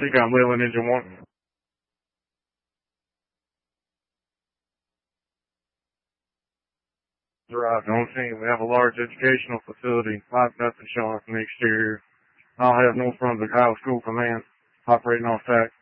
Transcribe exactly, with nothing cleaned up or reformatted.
think I'm Leland Engine one. Arrived on scene. We have a large educational facility. Live nothing showing from the exterior. I'll have North Brunswick High School Command operating off T A C.